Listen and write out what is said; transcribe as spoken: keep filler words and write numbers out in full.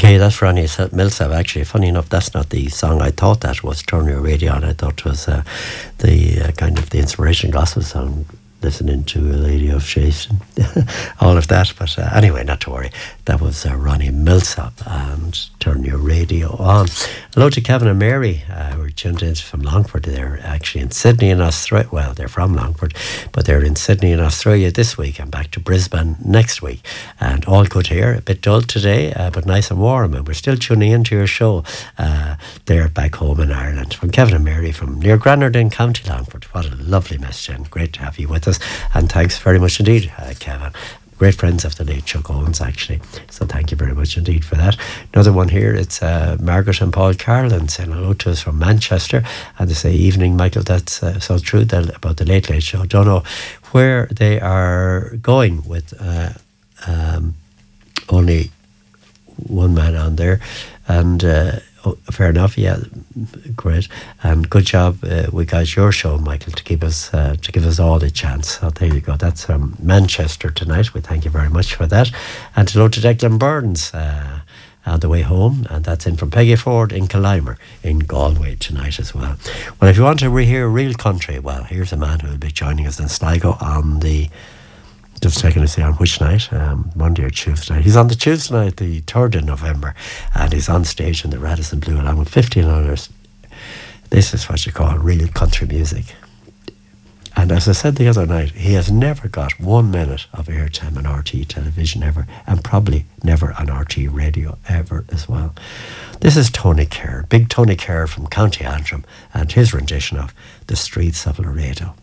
Okay, that's Ronnie Millsap. Actually, funny enough, that's not the song I thought that was. Turn Your Radio On. I thought it was uh, the uh, kind of the inspiration gospel song, listening to a lady of Chase and all of that. But uh, anyway, not to worry. That was uh, Ronnie Millsap and Turn Your Radio On. Hello to Kevin and Mary. Uh, we're tuned in from Longford. They're actually in Sydney in Australia. Well, they're from Longford, but they're in Sydney in Australia this week and back to Brisbane next week. And all good here. A bit dull today, uh, but nice and warm. And we're still tuning into your show uh, there back home in Ireland. From Kevin and Mary from near Granardine, County Longford. What a lovely message, and great to have you with us. And thanks very much indeed, uh, Kevin. Great friends of the late Chuck Owens, actually. So thank you very much indeed for that. Another one here, it's uh, Margaret and Paul Carlin saying hello to us from Manchester. And they say, evening, Michael, that's uh, so true that, about the Late Late Show. Don't know where they are going with uh, um, only one man on there. And uh, oh, fair enough, yeah, great. And good job, uh, we got your show, Michael, to keep us uh, to give us all a chance. So there you go. That's from Manchester tonight. We thank you very much for that. And hello to Declan Burns uh, on the way home, and that's in from Peggy Ford in Collimer in Galway tonight as well. Well, if you want to hear real country, well, here's a man who will be joining us in Sligo on the, just checking to see on which night, um, Monday or Tuesday night. He's on the Tuesday night, the third of November, and he's on stage in the Radisson Blue along with fifteen others. This is what you call real country music. And as I said the other night, he has never got one minute of airtime on R T E television ever, and probably never on R T E radio ever as well. This is Tony Kerr, big Tony Kerr from County Antrim, and his rendition of The Streets of Laredo.